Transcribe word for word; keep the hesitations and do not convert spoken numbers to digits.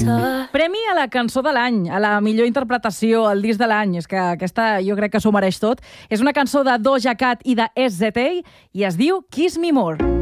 Premi a la cançó de l'any, a la millor interpretació, al disc de l'any. És que aquesta jo crec que s'ho mereix tot. És una cançó de Doja Cat i de S Z A i es diu Kiss Me More.